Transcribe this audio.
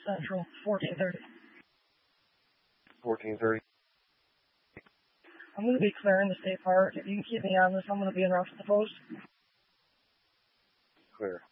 Central, 1430. 1430. I'm going to be clearing the state park. If you can keep me on this, I'm going to be in route to the post. Clear.